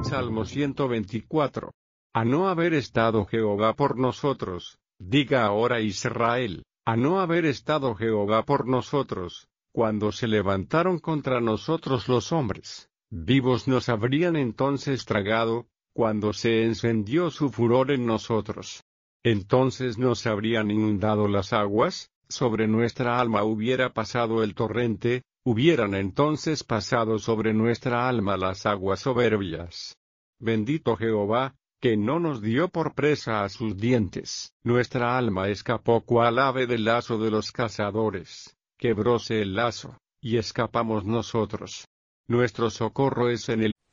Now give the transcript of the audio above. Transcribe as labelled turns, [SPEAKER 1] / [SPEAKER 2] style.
[SPEAKER 1] Salmo 124. A no haber estado Jehová por nosotros, diga ahora Israel, a no haber estado Jehová por nosotros, cuando se levantaron contra nosotros los hombres, vivos nos habrían entonces tragado, cuando se encendió su furor en nosotros. Entonces nos habrían inundado las aguas, sobre nuestra alma hubiera pasado el torrente, hubieran entonces pasado sobre nuestra alma las aguas soberbias. Bendito Jehová, que no nos dio por presa a sus dientes. Nuestra alma escapó cual ave del lazo de los cazadores, quebróse el lazo, y escapamos nosotros. Nuestro socorro es en el